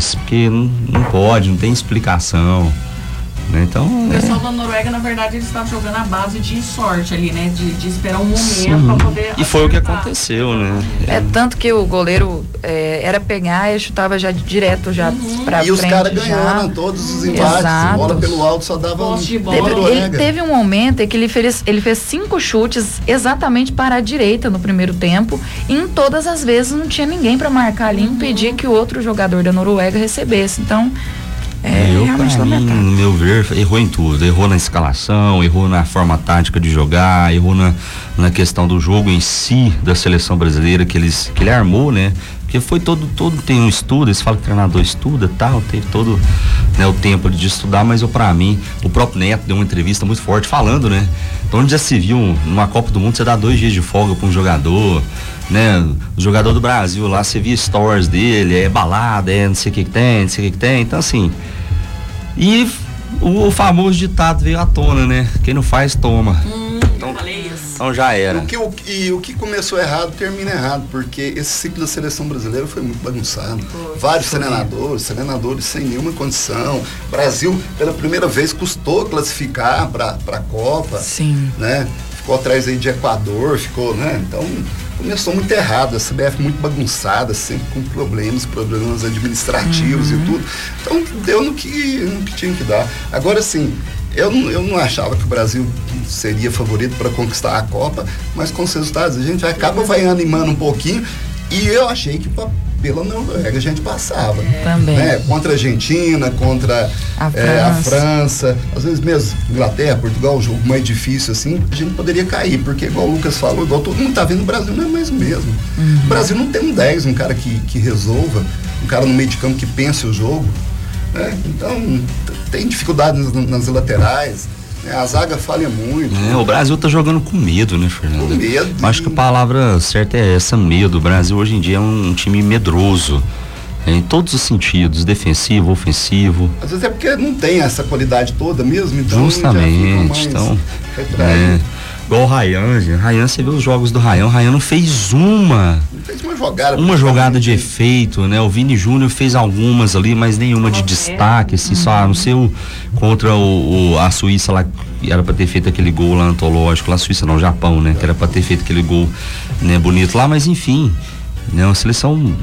demais, porque não pode, não tem explicação. Então, o pessoal da Noruega, na verdade, eles estavam jogando a base de sorte ali, né? De esperar um momento para poder e acertar. foi o que aconteceu, né? Tanto que o goleiro era pegar e chutava já direto já pra frente. E os caras ganharam todos os embates. Exato. Bola pelo alto só dava Ele teve um momento em que ele fez 5 chutes exatamente para a direita no primeiro tempo, e em todas as vezes não tinha ninguém para marcar ali e impedir que o outro jogador da Noruega recebesse. Então, realmente lamentável. No meu ver, errou em tudo. Errou na escalação, errou na forma tática de jogar, errou na questão do jogo em si da seleção brasileira que ele armou, né? Porque foi todo tem um estudo, eles falam que o treinador estuda, tal, teve todo, né, o tempo de estudar, mas pra mim, o próprio Neto deu uma entrevista muito forte falando, né? Então, onde já se viu numa Copa do Mundo, você dá 2 dias de folga pra um jogador, né? O jogador do Brasil lá, você via stories dele, é balada, não sei o que tem, então assim, e o famoso ditado veio à tona, né? Quem não faz, toma. Então já era. O que começou errado termina errado, porque esse ciclo da seleção brasileira foi muito bagunçado. Vários treinadores sem nenhuma condição. O Brasil, pela primeira vez, custou classificar para a Copa. Sim. Né? Ficou atrás aí de Equador, né? Então, começou muito errado. A CBF muito bagunçada, sempre com problemas administrativos e tudo. Então, deu no que tinha que dar. Agora, sim, eu não achava que o Brasil seria favorito para conquistar a Copa, mas com os resultados a gente vai animando um pouquinho, e eu achei que pela Noruega a gente passava. Também. Né? Contra a Argentina, contra a França, às vezes mesmo Inglaterra, Portugal, um jogo mais difícil assim, a gente poderia cair, porque igual o Lucas falou, igual todo mundo tá vendo, o Brasil não é mais o mesmo. O Brasil não tem um 10, um cara que resolva, um cara no meio de campo que pense o jogo. Então, tem dificuldade nas laterais, né? A zaga falha muito. O Brasil tá jogando com medo, né, Fernando? Com medo. Acho que a palavra certa é essa, medo. O Brasil hoje em dia é um time medroso, em todos os sentidos, defensivo, ofensivo. Às vezes é porque não tem essa qualidade toda mesmo, então justamente, então igual o Ryan, você vê os jogos do Ryan, o Ryan não fez uma jogada de efeito, né? O Vini Júnior fez algumas ali, mas nenhuma de destaque, assim, só não sei contra a Suíça lá, que era pra ter feito aquele gol lá antológico, lá Suíça não, Japão, né? Que era pra ter feito aquele gol, né, bonito lá, mas enfim, né? Uma seleção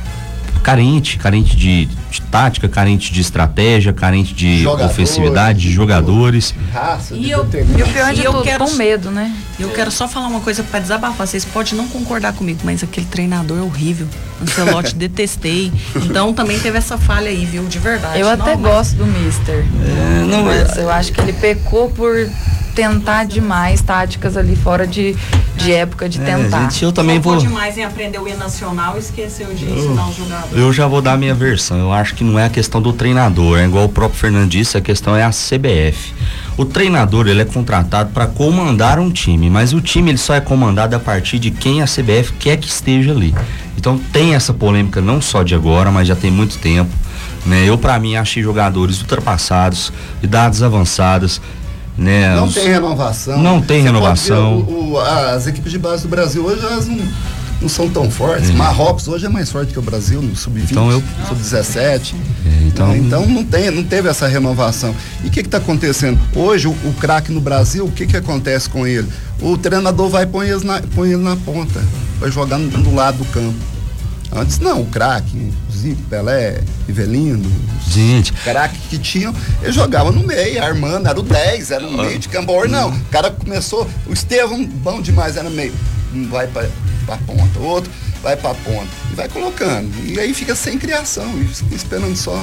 carente de tática, carente de estratégia, carente de ofensividade, de jogadores. E o pior de tudo, com medo, né? Eu quero só falar uma coisa para desabafar. Vocês podem não concordar comigo, mas aquele treinador é horrível. Ancelotti, detestei. Então também teve essa falha aí, viu? De verdade. Eu até gosto do Mister. Mas eu acho que ele pecou por tentar demais táticas ali fora de época de tentar. Gente, eu também vou demais em aprender o hino nacional e esqueceu de ensinar os jogadores. Eu já vou dar a minha versão. Eu acho que não é a questão do treinador, é igual o próprio Fernando disse, a questão é a CBF. O treinador, ele é contratado para comandar um time, mas o time ele só é comandado a partir de quem a CBF quer que esteja ali. Então tem essa polêmica não só de agora, mas já tem muito tempo, né? Eu, para mim, achei jogadores ultrapassados, idades avançadas, né? Não tem renovação. Não tem renovação. As equipes de base do Brasil hoje, elas não são tão fortes. Marrocos hoje é mais forte que o Brasil no sub-20, sub-17. Então não teve essa renovação. E o que está acontecendo? Hoje o craque no Brasil, o que acontece com ele? O treinador vai pôr ele na ponta, vai jogar do lado do campo. Antes não, o craque, Zico, Pelé, Rivelino, gente, craque que tinham, ele jogava no meio, armando, era o 10, era no meio de campo. Não, o cara começou, o Estevão, bom demais, era no meio, vai pra ponta, o outro vai pra ponta, e vai colocando, e aí fica sem criação, e fica esperando só.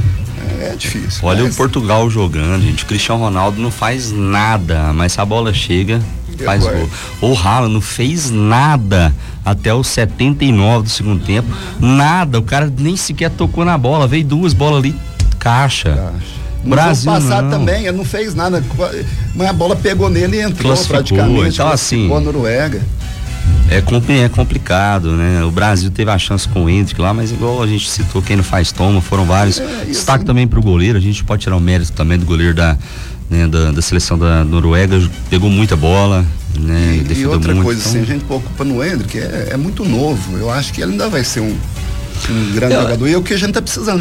É difícil. Olha o Portugal jogando, gente, o Cristiano Ronaldo não faz nada, mas se a bola chega, faz gol. O Haaland não fez nada até os 79 do segundo tempo, nada, o cara nem sequer tocou na bola, veio 2 bolas ali, caixa. No Brasil passado também, ele não fez nada, mas a bola pegou nele e entrou praticamente, então assim, a Noruega. É complicado, né? O Brasil teve a chance com o Hendrick lá, mas igual a gente citou, quem não faz toma, foram vários. Destaque assim, também pro goleiro, a gente pode tirar o mérito também do goleiro da seleção da Noruega, pegou muita bola, né? E outra muito, coisa, então, assim, a gente preocupa no Hendrick, é muito novo, eu acho que ele ainda vai ser um grande jogador, e é o que a gente tá precisando.